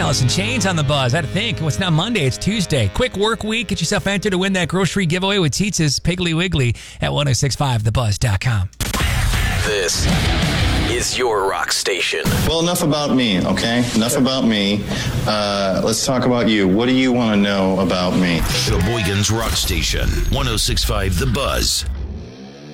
Alice in Chains on the Buzz. I had to think. Well, it's not Monday, it's Tuesday. Quick work week. Get yourself entered to win that grocery giveaway with Teetz's Piggly Wiggly at 1065thebuzz.com. This is your rock station. Well, enough about me, okay? Enough about me. Let's talk about you. What do you want to know about me? Sheboygan's rock station, 1065 The Buzz.